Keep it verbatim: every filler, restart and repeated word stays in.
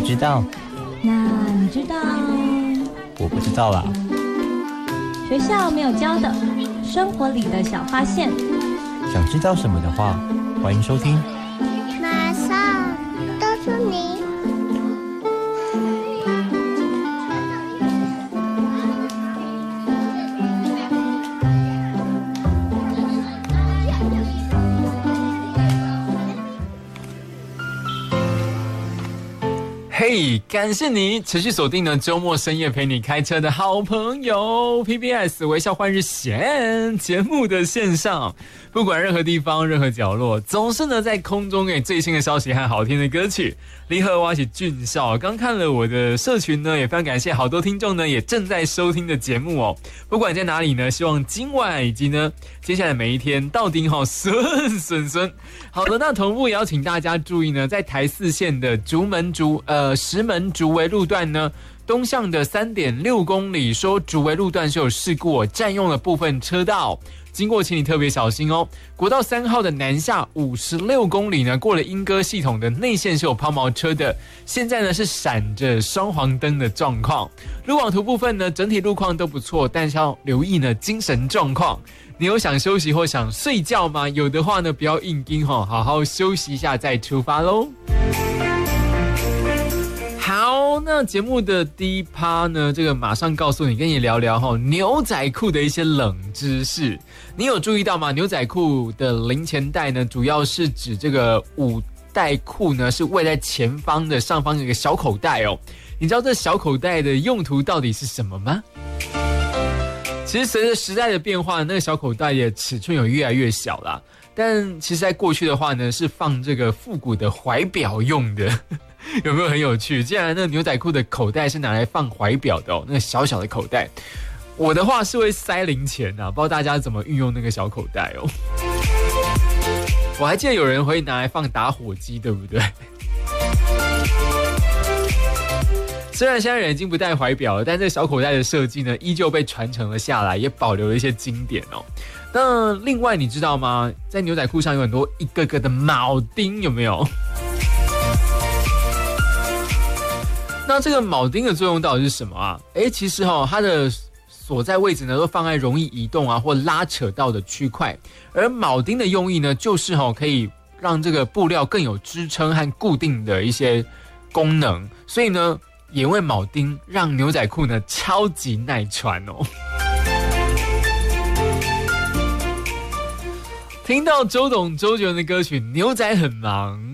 知道。 那你知道？ 我不知道啦。 学校没有教的，生活里的小发现。 想知道什么的话，欢迎收听。 马上告诉你。 嘿、hey, 感谢你持续锁定了周末深夜陪你开车的好朋友 P B S 微笑换日线节目的线上，不管任何地方任何角落，总是呢在空中给最新的消息和好听的歌曲。离合挖起俊少刚看了我的社群呢，也非常感谢好多听众呢也正在收听的节目哦。不管在哪里呢，希望今晚以及呢接下来每一天到底好顺顺顺。好的，那同步也要请大家注意呢，在台四线的竹门竹呃石门竹围路段呢，东向的 三点六公里，说竹围路段是有事故、哦，占用了部分车道。经过请你特别小心哦。国道三号的南下五十六公里呢，过了莺歌系统的内线是有抛锚车的，现在呢是闪着双黄灯的状况。路网图部分呢，整体路况都不错，但是要留意呢精神状况。你有想休息或想睡觉吗？有的话呢，不要硬盯哦，好好休息一下再出发喽。好，那节目的第一趴呢，这个马上告诉你，跟你聊聊哈牛仔裤的一些冷知识。你有注意到吗？牛仔裤的零钱袋呢，主要是指这个五袋裤呢，是位在前方的上方有一个小口袋哦。你知道这小口袋的用途到底是什么吗？其实随着时代的变化，那个小口袋的尺寸有越来越小啦。但其实在过去的话呢，是放这个复古的怀表用的。有没有很有趣？既然那个牛仔裤的口袋是拿来放怀表的哦，那个小小的口袋，我的话是会塞零钱啊，不知道大家怎么运用那个小口袋哦。我还记得有人会拿来放打火机，对不对？虽然现在人已经不戴怀表了，但这个小口袋的设计呢，依旧被传承了下来，也保留了一些经典哦。那另外你知道吗？在牛仔裤上有很多一个个的铆钉，有没有？那这个铆钉的作用到底是什么啊？诶，其实哦，它的所在位置呢，都放在容易移动啊或拉扯到的区块。而铆钉的用意呢，就是哦，可以让这个布料更有支撑和固定的一些功能。所以呢，也因为铆钉让牛仔裤呢超级耐穿哦。听到周董周杰伦的歌曲《牛仔很忙》，